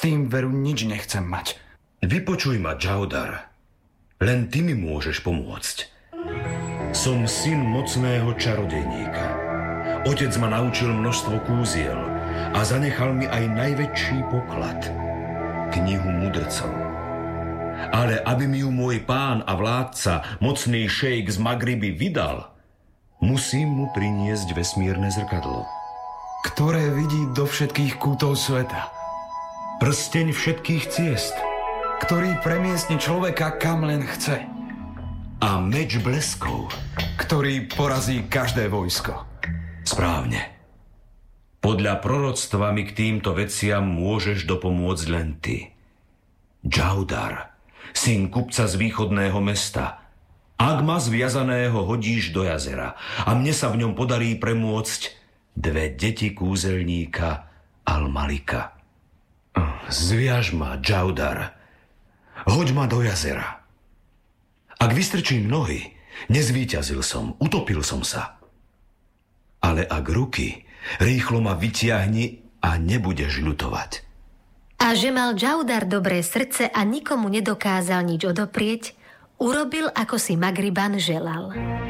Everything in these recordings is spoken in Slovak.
tým veru nič nechcem mať. Vypočuj ma, Džaudar. Len ty mi môžeš pomôcť. Som syn mocného čarodejníka. Otec ma naučil množstvo kúziel a zanechal mi aj najväčší poklad. Knihu mudrcov. Ale aby mi ju môj pán a vládca, mocný šejk z Magriby, vydal, musím mu priniesť vesmírne zrkadlo. Ktoré vidí do všetkých kútov sveta. Prsteň všetkých ciest. Ktorý premiestni človeka kam len chce. A meč bleskov. Ktorý porazí každé vojsko. Správne. Podľa proroctva mi k týmto veciam môžeš dopomôcť len ty. Džaudar, syn kupca z východného mesta. Ak ma zviazaného hodíš do jazera a mne sa v ňom podarí premôcť 2 deti kúzelníka Al-Malika. Zviaž ma, Džaudar. Hoď ma do jazera. Ak vystrčím nohy, nezvíťazil som, utopil som sa. Ale ak ruky, rýchlo ma vytiahni a nebudeš ľutovať. A že mal Džaudar dobré srdce a nikomu nedokázal nič odoprieť, urobil, ako si Magriban želal.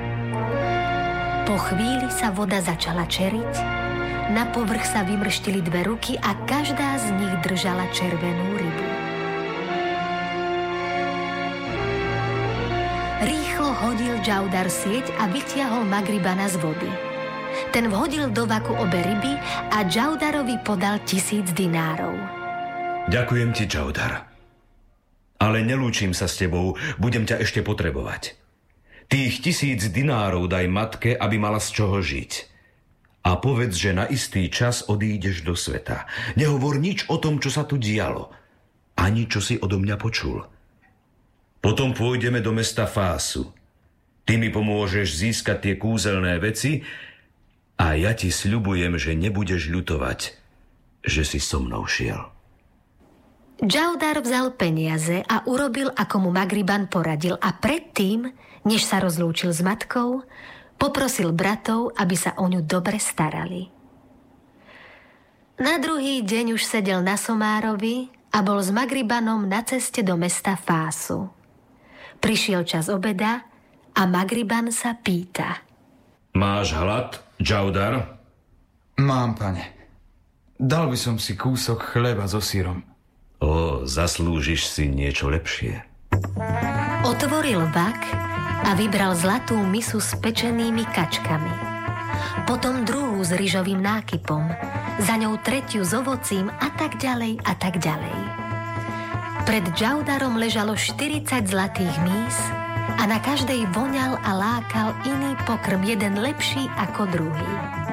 Po chvíli sa voda začala čeriť, na povrch sa vymrštili 2 ruky a každá z nich držala červenú rybu. Rýchlo hodil Džaudar sieť a vytiahol Magribana z vody. Ten vhodil do vaku obe ryby a Džaudarovi podal 1000 dinárov. Ďakujem ti, Džaudar. Ale nelúčim sa s tebou, budem ťa ešte potrebovať. Tých 1000 dinárov daj matke, aby mala z čoho žiť. A povedz, že na istý čas odídeš do sveta. Nehovor nič o tom, čo sa tu dialo. Ani čo si odo mňa počul. Potom pôjdeme do mesta Fásu. Ty mi pomôžeš získať tie kúzelné veci a ja ti sľubujem, že nebudeš ľutovať, že si so mnou šiel. Džaudar vzal peniaze a urobil, ako mu Magriban poradil, a predtým, než sa rozlúčil s matkou, poprosil bratov, aby sa o ňu dobre starali. Na druhý deň už sedel na somárovi a bol s Magribanom na ceste do mesta Fásu. Prišiel čas obeda a Magriban sa pýta. Máš hlad, Džaudar? Mám, pane. Dal by som si kúsok chleba so syrom. Zaslúžiš si niečo lepšie. Otvoril vak a vybral zlatú misu s pečenými kačkami. Potom druhú s ryžovým nákypom, za ňou tretiu s ovocím a tak ďalej a tak ďalej. Pred Džaudarom ležalo 40 zlatých mís a na každej voňal a lákal iný pokrm, jeden lepší ako druhý.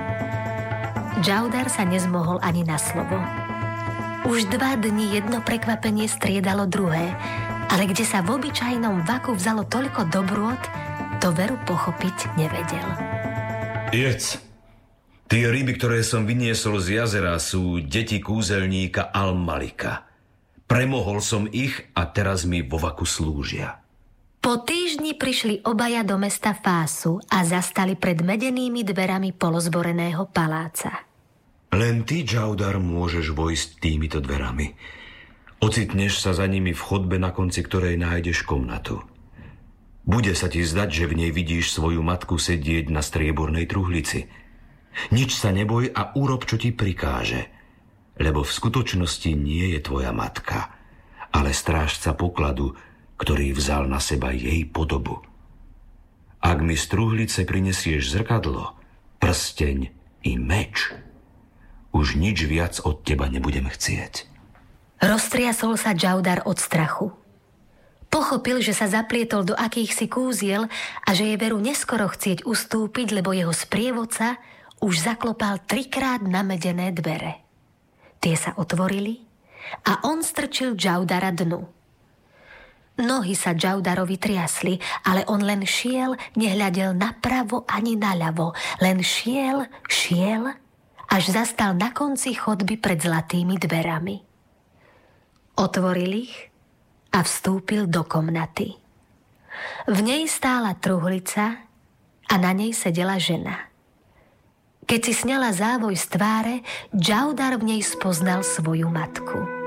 Džaudar sa nezmohol ani na slovo. Už 2 dni jedno prekvapenie striedalo druhé, ale kde sa v obyčajnom vaku vzalo toľko dobrôt, to veru pochopiť nevedel. Jedz. Tie ryby, ktoré som vyniesol z jazera, sú deti kúzelníka Al-Malika. Premohol som ich a teraz mi vo vaku slúžia. Po týždni prišli obaja do mesta Fásu a zastali pred medenými dverami polozboreného paláca. Len ty, Džaudar, môžeš vojsť týmito dverami. Ocitneš sa za nimi v chodbe, na konci ktorej nájdeš komnatu. Bude sa ti zdať, že v nej vidíš svoju matku sedieť na striebornej truhlici. Nič sa neboj a urob, čo ti prikáže, lebo v skutočnosti nie je tvoja matka, ale strážca pokladu, ktorý vzal na seba jej podobu. Ak mi z truhlice prinesieš zrkadlo, prsteň i meč, už nič viac od teba nebudem chcieť. Roztriasol sa Džaudar od strachu. Pochopil, že sa zaplietol do akýchsi kúziel a že je veru neskoro chcieť ustúpiť, lebo jeho sprievodca už zaklopal 3-krát na medené dvere. Tie sa otvorili a on strčil Džaudara dnu. Nohy sa Džaudarovi triasli, ale on len šiel, nehľadel napravo ani naľavo, len šiel, až zastal na konci chodby pred zlatými dverami. Otvoril ich a vstúpil do komnaty. V nej stála truhlica a na nej sedela žena. Keď si sňala závoj z tváre, Džaudar v nej spoznal svoju matku.